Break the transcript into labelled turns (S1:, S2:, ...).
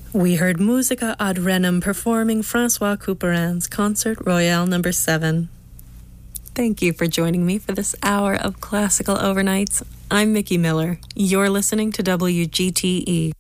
S1: We heard Musica ad Renem performing Francois Couperin's Concert Royale No. 7. Thank you for joining me for this hour of Classical Overnights. I'm Mickey Miller. You're listening to WGTE.